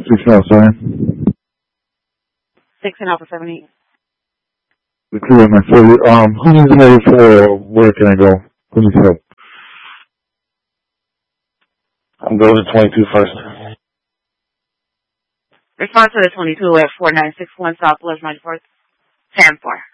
6-7. 6 and Alpha 78. The clear my 40. Who needs me for where can I go? Who needs help? I'm going to 22 first. Response to the 22 at 4961 Southwest 94th. 10-4.